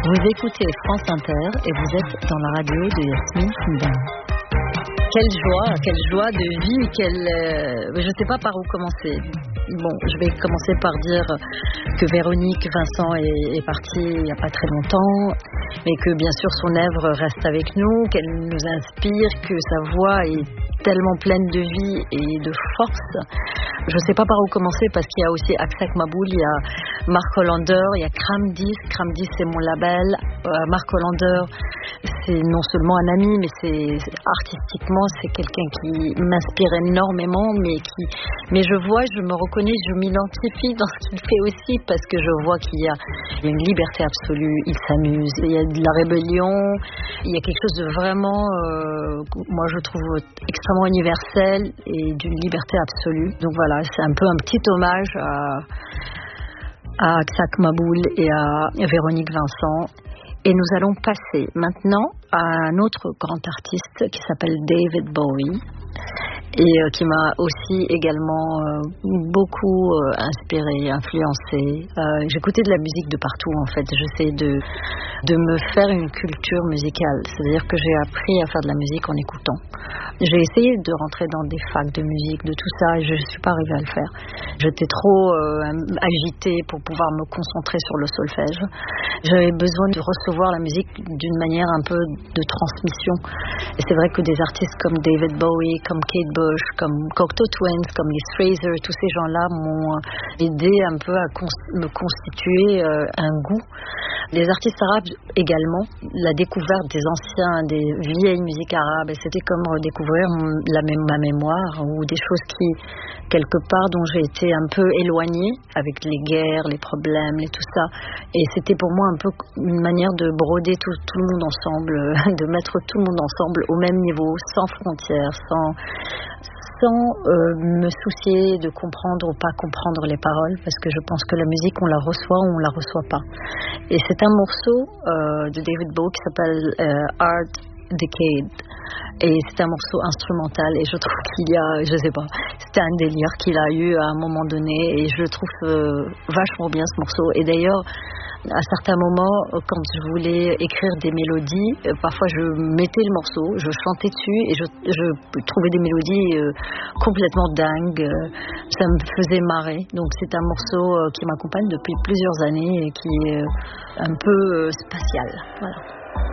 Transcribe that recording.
Vous écoutez France Inter et vous êtes dans la radio de Yasmine Sindan. Quelle joie de vie, je ne sais pas par où commencer. Bon, je vais commencer par dire que Véronique Vincent est partie il n'y a pas très longtemps, mais que bien sûr son œuvre reste avec nous, qu'elle nous inspire, que sa voix est tellement pleine de vie et de force. Je ne sais pas par où commencer parce qu'il y a aussi Aksak Maboul, il y a Mark Hollander, il y a Kramdis c'est mon label. Mark Hollander, c'est non seulement un ami, mais artistiquement, c'est quelqu'un qui m'inspire énormément, mais je me reconnais, je m'identifie dans ce qu'il fait aussi, parce que je vois qu'il y a une liberté absolue, il s'amuse, il y a de la rébellion, il y a quelque chose de vraiment, moi je trouve extrêmement universel et d'une liberté absolue. Donc voilà, c'est un peu un petit hommage à Aksak Maboul et à Véronique Vincent. Et nous allons passer maintenant à un autre grand artiste qui s'appelle David Bowie et qui m'a aussi également beaucoup inspiré, influencé. J'écoutais de la musique de partout en fait. J'essaie de me faire une culture musicale, c'est-à-dire que j'ai appris à faire de la musique en écoutant. J'ai essayé de rentrer dans des facs de musique, de tout ça, et je ne suis pas arrivée à le faire. J'étais trop agitée pour pouvoir me concentrer sur le solfège. J'avais besoin de recevoir la musique d'une manière un peu de transmission. Et c'est vrai que des artistes comme David Bowie, comme Kate Bush, comme Cocteau Twins, comme les Fraser, tous ces gens-là m'ont aidé un peu à me constituer un goût. Les artistes arabes également, la découverte des vieilles musiques arabes, c'était comme redécouvrir ma mémoire ou des choses quelque part dont j'ai été un peu éloignée avec les guerres, les problèmes et tout ça. Et c'était pour moi un peu une manière de broder tout le monde ensemble, de mettre tout le monde ensemble au même niveau, sans frontières, sans me soucier de comprendre ou pas comprendre les paroles, parce que je pense que la musique, on la reçoit ou on la reçoit pas. Et c'est un morceau de David Bowie qui s'appelle Art Decade, et c'est un morceau instrumental, et je trouve qu'il y a, je sais pas, c'était un délire qu'il a eu à un moment donné, et je le trouve vachement bien ce morceau. Et d'ailleurs, à certains moments, quand je voulais écrire des mélodies, parfois je mettais le morceau, je chantais dessus et je trouvais des mélodies complètement dingues. Ça me faisait marrer. Donc c'est un morceau qui m'accompagne depuis plusieurs années et qui est un peu spatial. Voilà.